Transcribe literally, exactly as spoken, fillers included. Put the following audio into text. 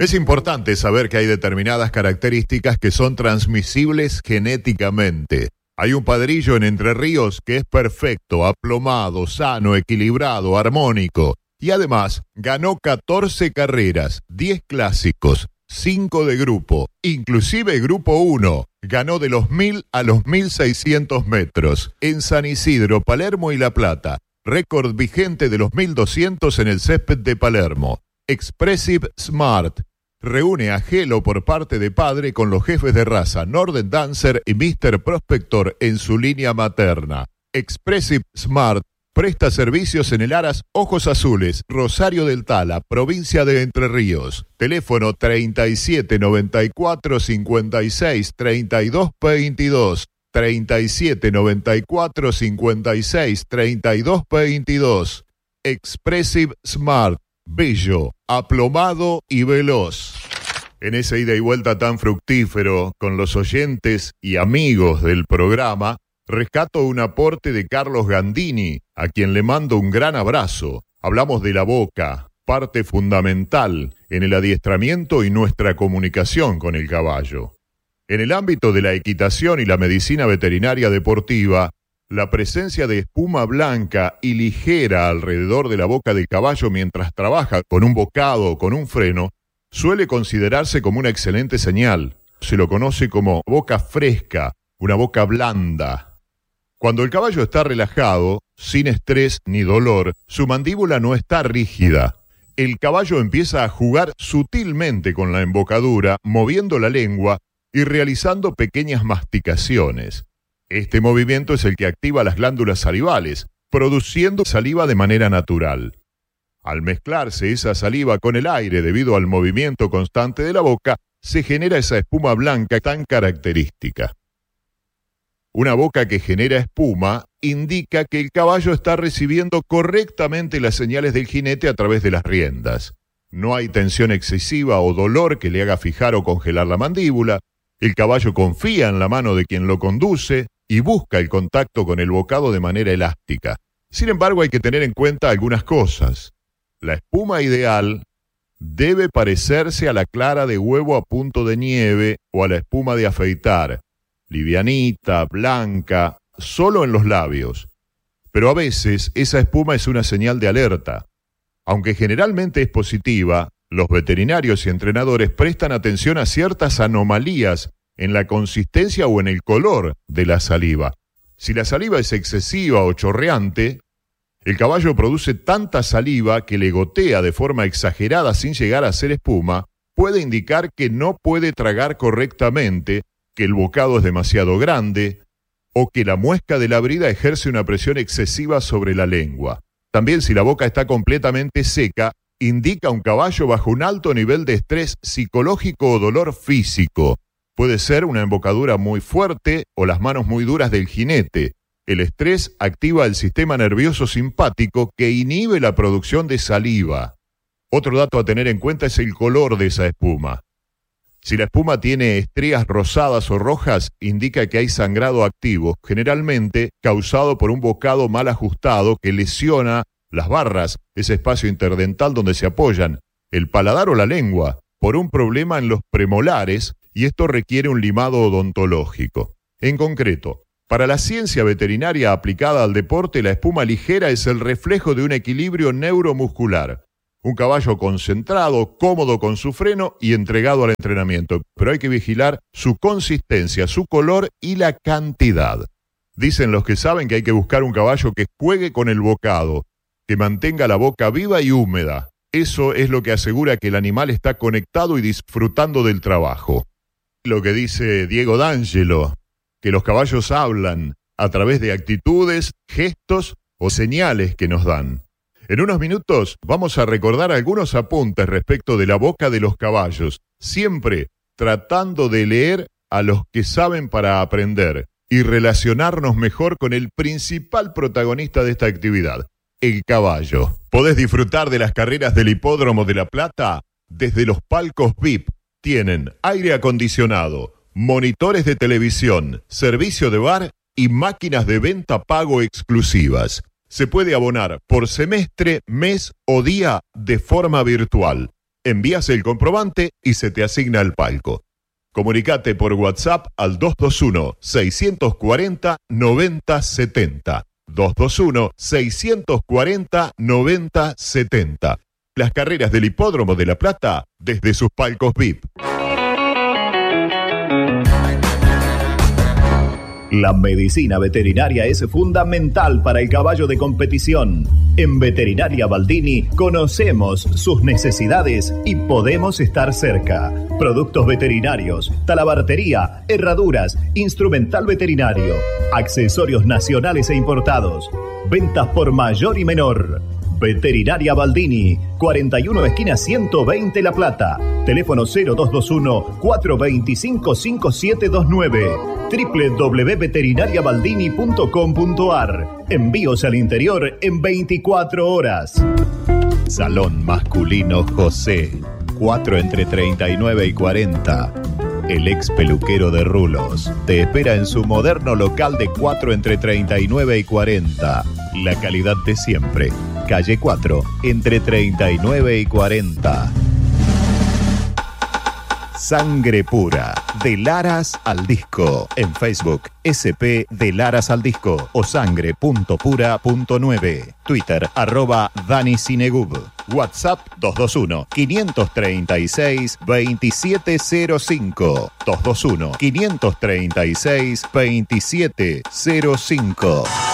Es importante saber que hay determinadas características que son transmisibles genéticamente. Hay un padrillo en Entre Ríos que es perfecto, aplomado, sano, equilibrado, armónico. Y además ganó catorce carreras, diez clásicos, cinco de grupo, inclusive grupo uno. Ganó de los mil a los mil seiscientos metros en San Isidro, Palermo y La Plata. Récord vigente de los mil doscientos en el césped de Palermo. Expressive Smart. Reúne a Gelo por parte de padre con los jefes de raza Northern Dancer y míster Prospector en su línea materna. Expressive Smart presta servicios en el Aras Ojos Azules, Rosario del Tala, provincia de Entre Ríos. Teléfono treinta y siete noventa y cuatro cincuenta y seis treinta y dos veintidós. treinta y siete noventa y cuatro cincuenta y seis treinta y dos veintidós. Expressive Smart. Bello, aplomado y veloz. En ese ida y vuelta tan fructífero con los oyentes y amigos del programa, rescato un aporte de Carlos Gandini, a quien le mando un gran abrazo. Hablamos de la boca, parte fundamental en el adiestramiento y nuestra comunicación con el caballo. En el ámbito de la equitación y la medicina veterinaria deportiva, la presencia de espuma blanca y ligera alrededor de la boca del caballo mientras trabaja con un bocado o con un freno suele considerarse como una excelente señal. Se lo conoce como boca fresca, una boca blanda. Cuando el caballo está relajado, sin estrés ni dolor, su mandíbula no está rígida. El caballo empieza a jugar sutilmente con la embocadura, moviendo la lengua y realizando pequeñas masticaciones. Este movimiento es el que activa las glándulas salivales, produciendo saliva de manera natural. Al mezclarse esa saliva con el aire debido al movimiento constante de la boca, se genera esa espuma blanca tan característica. Una boca que genera espuma indica que el caballo está recibiendo correctamente las señales del jinete a través de las riendas. No hay tensión excesiva o dolor que le haga fijar o congelar la mandíbula. El caballo confía en la mano de quien lo conduce y busca el contacto con el bocado de manera elástica. Sin embargo, hay que tener en cuenta algunas cosas. La espuma ideal debe parecerse a la clara de huevo a punto de nieve o a la espuma de afeitar, livianita, blanca, solo en los labios. Pero a veces esa espuma es una señal de alerta. Aunque generalmente es positiva, los veterinarios y entrenadores prestan atención a ciertas anomalías en la consistencia o en el color de la saliva. Si la saliva es excesiva o chorreante, el caballo produce tanta saliva que le gotea de forma exagerada sin llegar a ser espuma, puede indicar que no puede tragar correctamente, que el bocado es demasiado grande o que la muesca de la brida ejerce una presión excesiva sobre la lengua. También si la boca está completamente seca, indica un caballo bajo un alto nivel de estrés psicológico o dolor físico. Puede ser una embocadura muy fuerte o las manos muy duras del jinete. El estrés activa el sistema nervioso simpático que inhibe la producción de saliva. Otro dato a tener en cuenta es el color de esa espuma. Si la espuma tiene estrías rosadas o rojas, indica que hay sangrado activo, generalmente causado por un bocado mal ajustado que lesiona las barras, ese espacio interdental donde se apoyan el paladar o la lengua, por un problema en los premolares, y esto requiere un limado odontológico. En concreto, para la ciencia veterinaria aplicada al deporte, la espuma ligera es el reflejo de un equilibrio neuromuscular. Un caballo concentrado, cómodo con su freno y entregado al entrenamiento. Pero hay que vigilar su consistencia, su color y la cantidad. Dicen los que saben que hay que buscar un caballo que juegue con el bocado, que mantenga la boca viva y húmeda. Eso es lo que asegura que el animal está conectado y disfrutando del trabajo. Lo que dice Diego D'Angelo, que los caballos hablan a través de actitudes, gestos o señales que nos dan. En unos minutos vamos a recordar algunos apuntes respecto de la boca de los caballos, siempre tratando de leer a los que saben para aprender y relacionarnos mejor con el principal protagonista de esta actividad, el caballo. Podés disfrutar de las carreras del Hipódromo de La Plata desde los palcos V I P. Tienen aire acondicionado, monitores de televisión, servicio de bar y máquinas de venta pago exclusivas. Se puede abonar por semestre, mes o día de forma virtual. Envías el comprobante y se te asigna el palco. Comunicate por WhatsApp al dos dos uno, seis cuatro cero, nueve cero siete cero. dos dos uno, seis cuatro cero, nueve cero siete cero. Las carreras del Hipódromo de La Plata desde sus palcos V I P. La medicina veterinaria es fundamental para el caballo de competición. En Veterinaria Baldini conocemos sus necesidades y podemos estar cerca. Productos veterinarios, talabartería, herraduras, instrumental veterinario, accesorios nacionales e importados. Ventas por mayor y menor. Veterinaria Baldini, cuarenta y uno esquina ciento veinte La Plata. Teléfono cero dos dos uno, cuatro dos cinco, cinco siete dos nueve. doble u doble u doble u punto veterinaria baldini punto com punto a r. Envíos al interior en veinticuatro horas. Salón masculino José, cuatro entre treinta y nueve y cuarenta. El ex peluquero de Rulos te espera en su moderno local de cuatro entre treinta y nueve y cuarenta. La calidad de siempre. Calle cuatro, entre treinta y nueve y cuarenta. Sangre Pura, de Laras al Disco. En Facebook, S P de Laras al Disco o sangre punto pura punto nueve. Twitter, arroba Dani Cinegub. WhatsApp dos dos uno, cinco tres seis, dos siete cero cinco. dos dos uno, cinco tres seis, dos siete cero cinco.